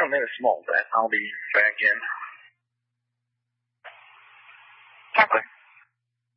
I made a small bet. I'll be back in.